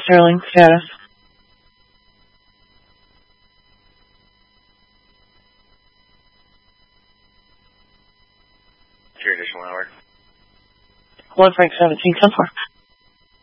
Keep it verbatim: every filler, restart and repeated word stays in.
Sterling. Status. Your additional hour. one Frank seventeen, ten four.